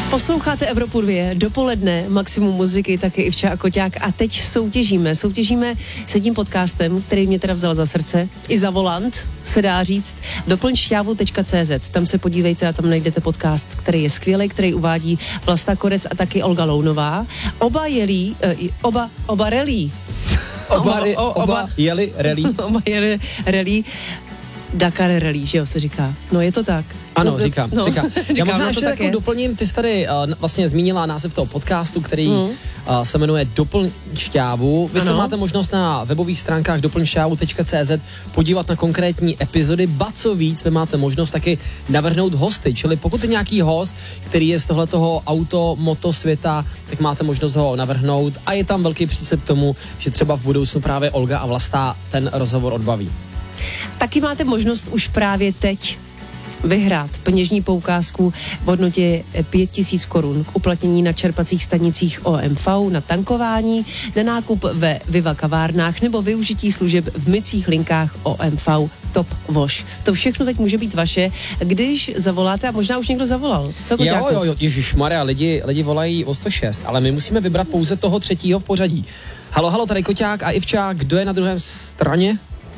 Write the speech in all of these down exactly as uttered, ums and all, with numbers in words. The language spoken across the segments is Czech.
Posloucháte Evropu dva, dopoledne, maximum muziky, taky Ivča a Koťák a teď soutěžíme. Soutěžíme se tím podcastem, který mě teda vzal za srdce, i za volant, se dá říct, doplň šťávu tečka cé zet. Tam se podívejte a tam najdete podcast, který je skvělý, který uvádí Vlasta Korec a taky Olga Lounová. Oba jelí, oba, oba relí. Oba, oba, oba jeli relí. Oba jeli relí. Dakar Rally, že jo, se říká. No je to tak. Ano, no, říkám, no, říkám. Já říkám, možná no ještě takovou doplním, ty jsi tady uh, vlastně zmínila název toho podcastu, který mm. uh, se jmenuje Doplň šťávu. Vy ano. se máte možnost na webových stránkách doplň šťávu tečka cé zet podívat na konkrétní epizody, ba co víc, vy máte možnost taky navrhnout hosty, čili pokud je nějaký host, který je z tohletoho auto, moto světa, tak máte možnost ho navrhnout a je tam velký příslib tomu, že třeba v budoucnu právě Olga a Vlasta ten rozhovor odbaví. Taky máte možnost už právě teď vyhrát peněžní poukázku v hodnotě pět tisíc korun k uplatnění na čerpacích stanicích O M V, na tankování, na nákup ve Viva kavárnách nebo využití služeb v mycích linkách O M V Top Wash. To všechno teď může být vaše, když zavoláte a možná už někdo zavolal. Co, jo, jo, jo, ježišmarja, lidi, lidi volají o sto šest, ale my musíme vybrat pouze toho třetího v pořadí. Halo, halo, tady Koťák a Ivčák, kdo je na druhé straně?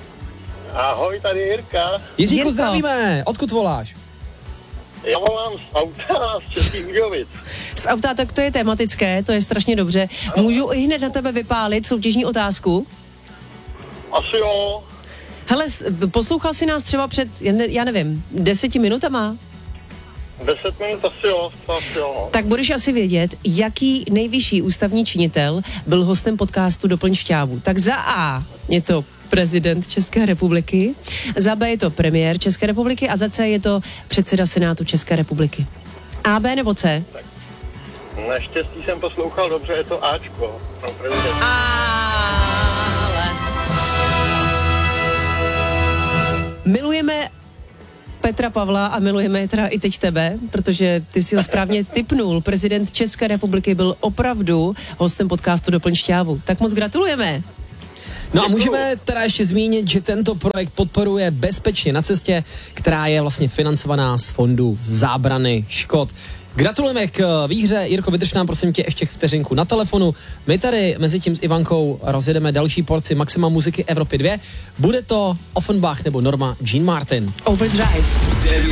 Ahoj, tady Jirka. Jiříku, Jirko. zdravíme. Odkud voláš? Já volám z auta z Českých Budějovic. Z auta, tak to je tematické, to je strašně dobře. Můžu i hned na tebe vypálit soutěžní otázku? Asi jo. Hele, poslouchal jsi nás třeba před, já nevím, deseti minutama? Deset minut asi jo, to asi jo. No. Tak budeš asi vědět, jaký nejvyšší ústavní činitel byl hostem podcastu Doplň šťávu. Tak za A je to prezident České republiky, za B je to premiér České republiky a za C je to předseda Senátu České republiky. A, B nebo C? Tak. Naštěstí jsem poslouchal dobře, je to Ačko. Pan prezident. Ale... Milujeme Petra Pavla a milujeme teda i teď tebe, protože ty si ho správně tipnul. Prezident České republiky byl opravdu hostem podcastu Doplň šťávu. Tak moc gratulujeme. No a můžeme teda ještě zmínit, že tento projekt podporuje Bezpečně na cestě, která je vlastně financovaná z fondu zábrany škod. Gratulujeme k výhře. Jirko, vydrž nám prosím tě ještě vteřinku na telefonu. My tady mezi tím s Ivankou rozjedeme další porci Maxima muziky Evropy dva. Bude to Offenbach nebo Norma Jean Martin. Overdrive.